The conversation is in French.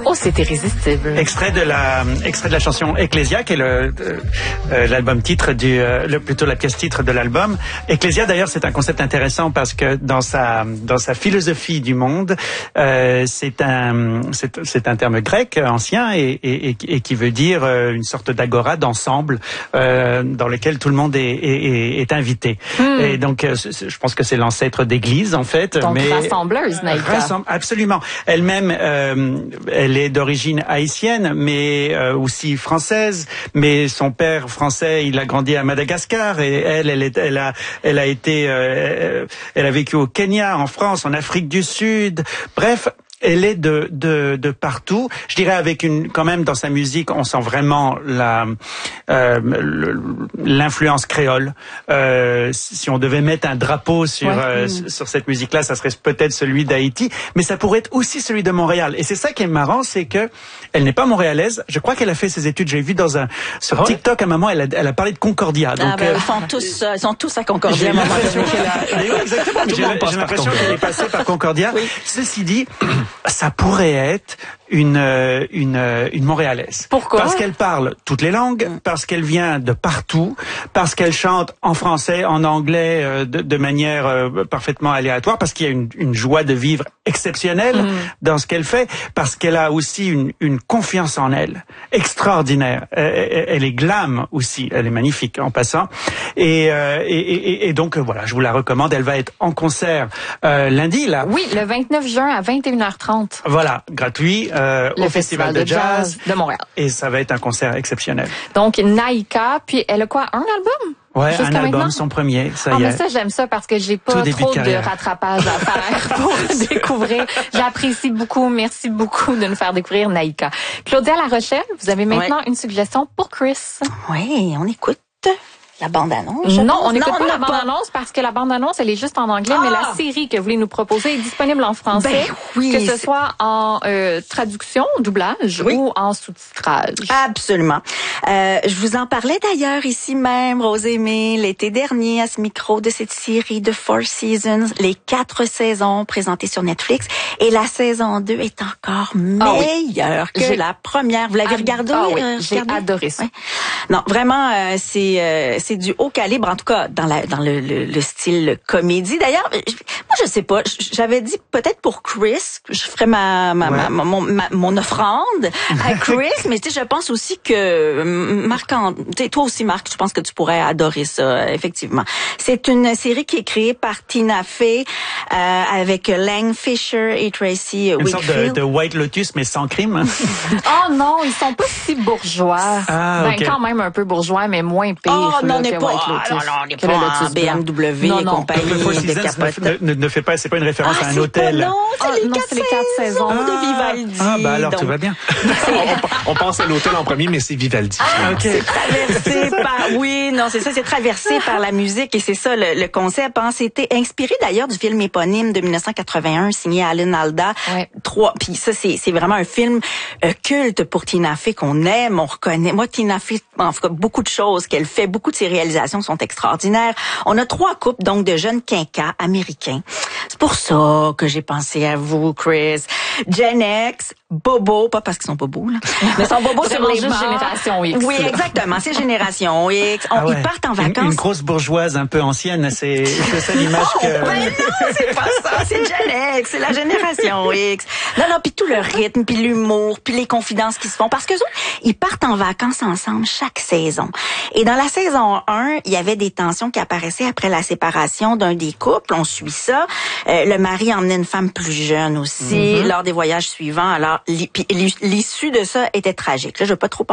Oh, c'est irrésistible. Extrait de la chanson Ecclesia, qui est l'album titre plutôt la pièce titre de l'album. Ecclesia, d'ailleurs, c'est un concept intéressant parce que dans sa philosophie du monde, c'est un terme grec ancien et qui veut dire une sorte d'agora, d'ensemble, dans lequel tout le monde est invité. Et donc, je pense que c'est l'ancêtre d'église, en fait. Donc, rassembleuse, Naïka. Absolument. Elle-même, elle est d'origine haïtienne, mais aussi française. Mais son père français, il a grandi à Madagascar et elle a vécu au Kenya, en France, en Afrique du Sud. Bref. Elle est de partout. Je dirais quand même dans sa musique, on sent vraiment l'influence créole. Si on devait mettre un drapeau sur cette musique-là, ça serait peut-être celui d'Haïti, mais ça pourrait être aussi celui de Montréal. Et c'est ça qui est marrant, c'est que elle n'est pas montréalaise. Je crois qu'elle a fait ses études. J'ai vu sur TikTok à un moment, elle a parlé de Concordia. Donc, ils sont tous à Concordia. Exactement. J'ai l'impression qu'elle est passée par Concordia. Oui. Ceci dit, ça pourrait être une Montréalaise. Pourquoi? Parce qu'elle parle toutes les langues, parce qu'elle vient de partout, parce qu'elle chante en français, en anglais, de manière parfaitement aléatoire, parce qu'il y a une joie de vivre exceptionnelle dans ce qu'elle fait, parce qu'elle a aussi une confiance en elle extraordinaire. Elle est glam aussi, elle est magnifique en passant. Et donc voilà, je vous la recommande. Elle va être en concert lundi là. Oui, le 29 juin à 21h30. Voilà, gratuit au Festival de Jazz de Montréal. Et ça va être un concert exceptionnel. Donc Naïka, puis elle a quoi, un album? Ouais, un album, maintenant? Son premier, ça y est. Mais ça, j'aime ça parce que j'ai pas trop de rattrapage à faire pour découvrir. J'apprécie beaucoup. Merci beaucoup de nous faire découvrir Naïka. Claudia La Rochelle, vous avez maintenant une suggestion pour Chris. Oui, on écoute la bande-annonce. Non, on n'écoute pas la bande-annonce parce que la bande-annonce, elle est juste en anglais, mais la série que vous voulez nous proposer est disponible en français, que ce soit en traduction, doublage ou en sous-titrage. Absolument. Je vous en parlais d'ailleurs ici même, Rose Aimée, l'été dernier à ce micro de cette série de Four Seasons, les 4 saisons présentées sur Netflix, et la saison 2 est encore meilleure que la première. Vous l'avez regardée? J'ai adoré ça. Oui. Non, vraiment, c'est du haut calibre, en tout cas dans le style comédie. D'ailleurs, moi je sais pas, j'avais dit peut-être pour Chris, je ferais mon offrande à Chris, mais tu sais, je pense aussi que toi aussi Marc, je pense que tu pourrais adorer ça, effectivement. C'est une série qui est créée par Tina Fey avec Lang Fisher et Tracy Whitfield. Une sorte de White Lotus mais sans crime. Oh non, ils sont pas si bourgeois. Quand même un peu bourgeois, mais moins pire. Oh non, on n'est pas en BMW et compagnie. Le Four ne fait pas, c'est pas une référence à un hôtel. Non, c'est les 4 saisons de Vivaldi. Alors tout va bien. On pense à l'hôtel en premier, mais c'est Vivaldi. C'est traversé c'est traversé par la musique et c'est ça le concept. C'était inspiré d'ailleurs du film éponyme de 1981 signé Alan Alda. Puis ça, c'est vraiment un film culte pour Tina Fey qu'on aime, on reconnaît. Moi, Tina Fey, en tout cas, beaucoup de choses qu'elle fait, beaucoup de ses réalisations sont extraordinaires. On a 3 couples, donc, de jeunes quinquas américains. C'est pour ça que j'ai pensé à vous, Chris. Gen X, Bobo, pas parce qu'ils sont bobos, là, mais sont bobos sur les bords. Génération X. Oui, exactement, c'est Génération X. Ils partent en vacances. Une grosse bourgeoise un peu ancienne, c'est ça l'image que... Ben non, c'est pas ça, c'est Gen X, c'est la Génération X. Non, puis tout le rythme, puis l'humour, puis les confidences qui se font. Parce que ils partent en vacances ensemble chaque saison. Et dans la saison 1, il y avait des tensions qui apparaissaient après la séparation d'un des couples. On suit ça. Le mari emmenait une femme plus jeune aussi lors des voyages suivants. Alors, l'issue de ça était tragique. Là, je veux pas trop